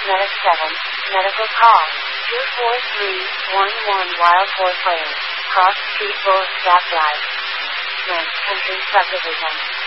Medic 7, medical call. 24311 Wild Horse Lane, Cross Street Bow Stop Drive. Link, Country Subdivision.